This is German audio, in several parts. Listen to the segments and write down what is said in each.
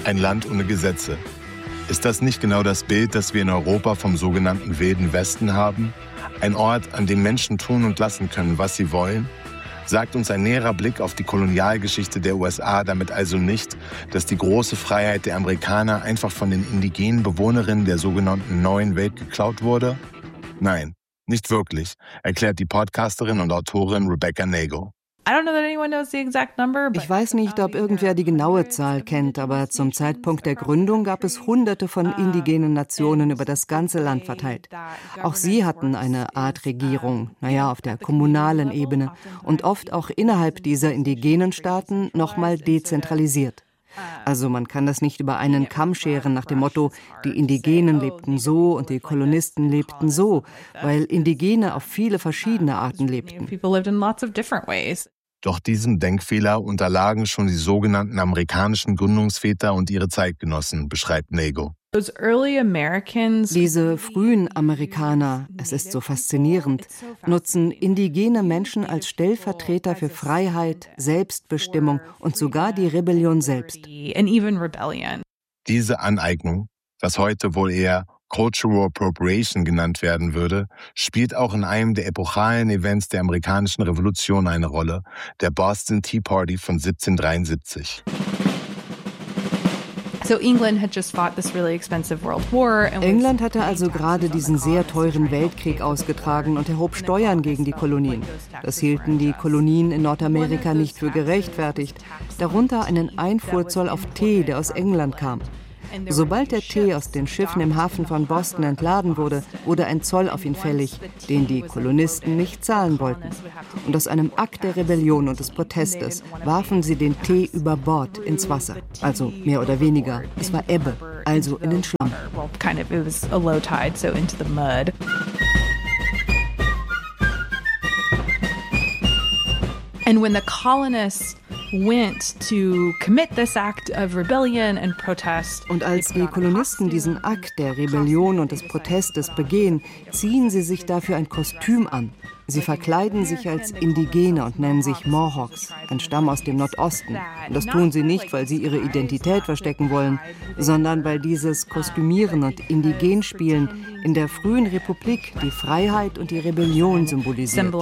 Ein Land ohne Gesetze. Ist das nicht genau das Bild, das wir in Europa vom sogenannten Wilden Westen haben? Ein Ort, an dem Menschen tun und lassen können, was sie wollen? Sagt uns ein näherer Blick auf die Kolonialgeschichte der USA damit also nicht, dass die große Freiheit der Amerikaner einfach von den indigenen Bewohnerinnen der sogenannten Neuen Welt geklaut wurde? Nein, nicht wirklich, erklärt die Podcasterin und Autorin Rebecca Nagle. Ich weiß nicht, ob irgendwer die genaue Zahl kennt, aber zum Zeitpunkt der Gründung gab es Hunderte von indigenen Nationen über das ganze Land verteilt. Auch sie hatten eine Art Regierung, auf der kommunalen Ebene und oft auch innerhalb dieser indigenen Staaten nochmal dezentralisiert. Also man kann das nicht über einen Kamm scheren nach dem Motto, die Indigenen lebten so und die Kolonisten lebten so, weil Indigene auf viele verschiedene Arten lebten. Doch diesem Denkfehler unterlagen schon die sogenannten amerikanischen Gründungsväter und ihre Zeitgenossen, beschreibt Nagle. Diese frühen Amerikaner, es ist so faszinierend, nutzen indigene Menschen als Stellvertreter für Freiheit, Selbstbestimmung und sogar die Rebellion selbst. Diese Aneignung, was heute wohl eher Cultural Appropriation genannt werden würde, spielt auch in einem der epochalen Events der amerikanischen Revolution eine Rolle, der Boston Tea Party von 1773. England hatte also gerade diesen sehr teuren Weltkrieg ausgetragen und erhob Steuern gegen die Kolonien. Das hielten die Kolonien in Nordamerika nicht für gerechtfertigt, darunter einen Einfuhrzoll auf Tee, der aus England kam. Sobald der Tee aus den Schiffen im Hafen von Boston entladen wurde, wurde ein Zoll auf ihn fällig, den die Kolonisten nicht zahlen wollten. Und aus einem Akt der Rebellion und des Protestes warfen sie den Tee über Bord ins Wasser. Also mehr oder weniger. Es war Ebbe, also in den Schlamm. And when the colonists went to commit this act of rebellion and protest. Und als die Kolonisten diesen Akt der Rebellion und des Protestes begehen, ziehen sie sich dafür ein Kostüm an. Sie verkleiden sich als Indigene und nennen sich Mohawks, ein Stamm aus dem Nordosten. Und das tun sie nicht, weil sie ihre Identität verstecken wollen, sondern weil dieses Kostümieren und Indigenspielen in der frühen Republik die Freiheit und die Rebellion symbolisiert.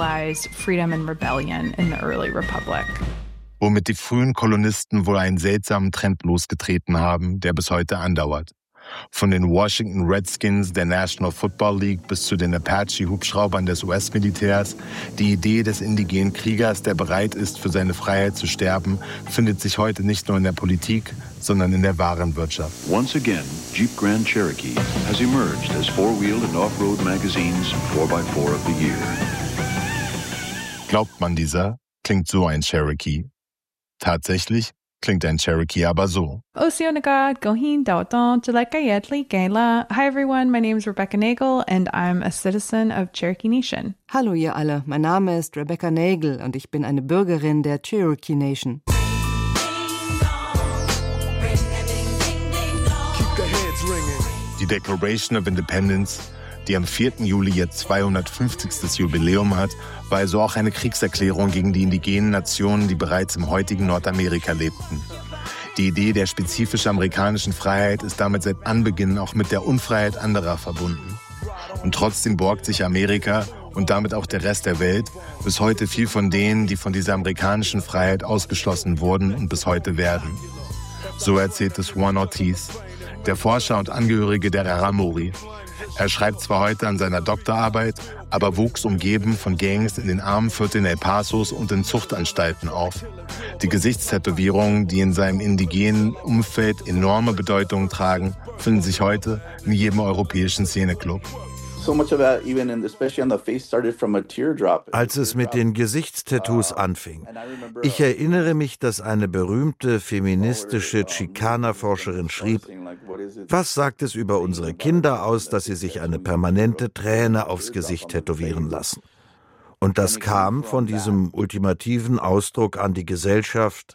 Womit die frühen Kolonisten wohl einen seltsamen Trend losgetreten haben, der bis heute andauert. Von den Washington Redskins der National Football League bis zu den Apache-Hubschraubern des US-Militärs, die Idee des indigenen Kriegers, der bereit ist, für seine Freiheit zu sterben, findet sich heute nicht nur in der Politik, sondern in der Warenwirtschaft. Once again, Jeep Grand Cherokee has emerged as four-wheel and off-road magazines 4x4 of the year. Glaubt man dieser, klingt so ein Cherokee. Tatsächlich klingt ein Cherokee aber so. Hi everyone, my name is Rebecca Nagle and I'm a citizen of Cherokee Nation. Hallo ihr alle, mein Name ist Rebecca Nagle und ich bin eine Bürgerin der Cherokee Nation. Die Declaration of Independence, die am 4. Juli jetzt 250. Jubiläum hat, war also auch eine Kriegserklärung gegen die indigenen Nationen, die bereits im heutigen Nordamerika lebten. Die Idee der spezifisch amerikanischen Freiheit ist damit seit Anbeginn auch mit der Unfreiheit anderer verbunden. Und trotzdem borgt sich Amerika und damit auch der Rest der Welt bis heute viel von denen, die von dieser amerikanischen Freiheit ausgeschlossen wurden und bis heute werden. So erzählt es Juan Ortiz, der Forscher und Angehörige der Raramuri. Er schreibt zwar heute an seiner Doktorarbeit, aber wuchs umgeben von Gangs in den armen Vierteln El Pasos und in Zuchtanstalten auf. Die Gesichtstätowierungen, die in seinem indigenen Umfeld enorme Bedeutung tragen, finden sich heute in jedem europäischen Szeneclub. Als es mit den Gesichtstattoos anfing. Ich erinnere mich, dass eine berühmte feministische Chicana-Forscherin schrieb: Was sagt es über unsere Kinder aus, dass sie sich eine permanente Träne aufs Gesicht tätowieren lassen? Und das kam von diesem ultimativen Ausdruck an die Gesellschaft.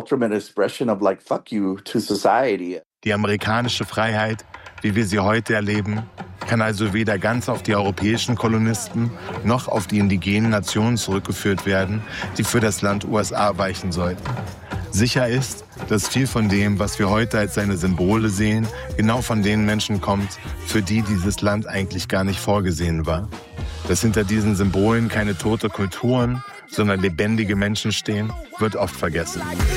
Die amerikanische Freiheit, wie wir sie heute erleben, kann also weder ganz auf die europäischen Kolonisten noch auf die indigenen Nationen zurückgeführt werden, die für das Land USA weichen sollten. Sicher ist, dass viel von dem, was wir heute als seine Symbole sehen, genau von den Menschen kommt, für die dieses Land eigentlich gar nicht vorgesehen war. Dass hinter diesen Symbolen keine tote Kulturen, sondern lebendige Menschen stehen, wird oft vergessen.